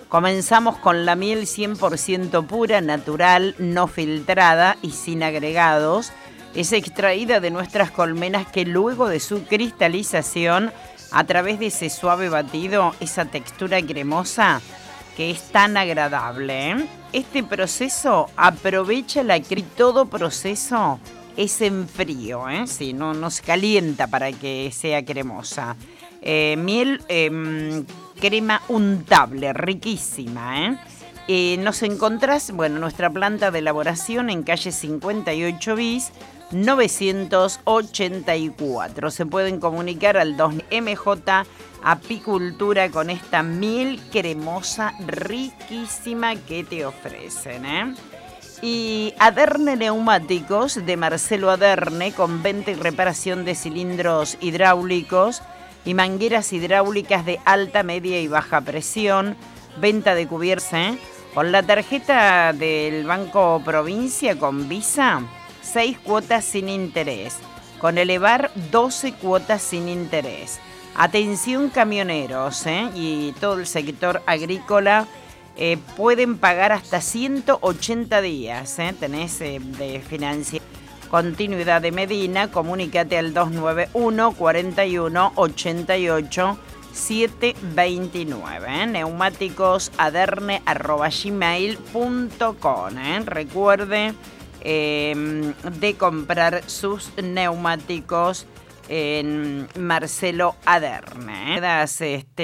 Comenzamos con la miel 100% pura, natural, no filtrada y sin agregados. Es extraída de nuestras colmenas que luego de su cristalización, a través de ese suave batido, esa textura cremosa que es tan agradable. Este proceso aprovecha todo proceso es en frío, sí, no se calienta para que sea cremosa. Miel crema untable, riquísima, nos encontrás, nuestra planta de elaboración en calle 58 bis, 984. Se pueden comunicar al 2MJ Apicultura con esta miel cremosa riquísima que te ofrecen, Y Aderne Neumáticos de Marcelo Aderne, con venta y reparación de cilindros hidráulicos y mangueras hidráulicas de alta, media y baja presión. Venta de cubiertas, Con la tarjeta del Banco Provincia con Visa, 6 cuotas sin interés. Con Elevar, 12 cuotas sin interés. Atención camioneros, y todo el sector agrícola, pueden pagar hasta 180 días, tenés de financiación. Continuidad de Medina, comunícate al 291 41 88 729, neumáticosaderne@gmail.com, Recuerde de comprar sus neumáticos en Marcelo Aderne. Puedas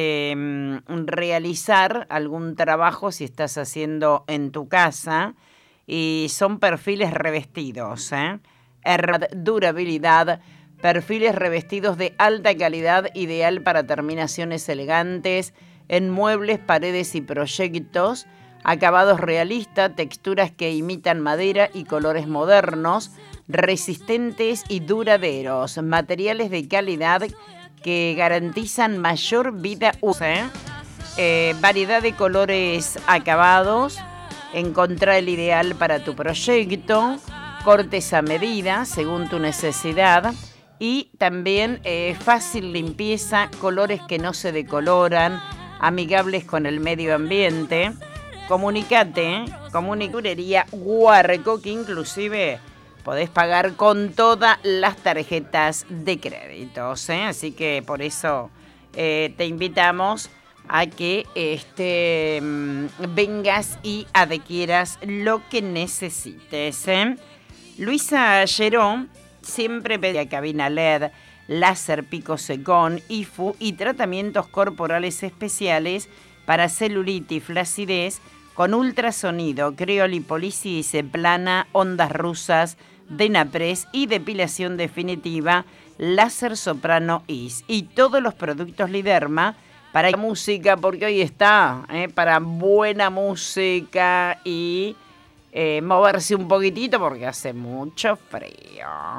realizar algún trabajo si estás haciendo en tu casa, y son perfiles revestidos, durabilidad, perfiles revestidos de alta calidad, ideal para terminaciones elegantes en muebles, paredes y proyectos. Acabados realistas, texturas que imitan madera y colores modernos, resistentes y duraderos, materiales de calidad que garantizan mayor vida útil, variedad de colores acabados. Encontrar el ideal para tu proyecto, cortes a medida según tu necesidad, y también fácil limpieza, colores que no se decoloran, amigables con el medio ambiente. Comunicate, Comunicurería Huarco, que inclusive podés pagar con todas las tarjetas de créditos, Así que por eso te invitamos a que vengas y adquieras lo que necesites, Luisa Gerón siempre pedía cabina LED, láser pico secón, IFU y tratamientos corporales especiales para celulitis, flacidez, con ultrasonido, criolipólisis plana, ondas rusas, Denapres y depilación definitiva, láser soprano IS. Y todos los productos Liderma para la música, porque hoy está para buena música y moverse un poquitito porque hace mucho frío.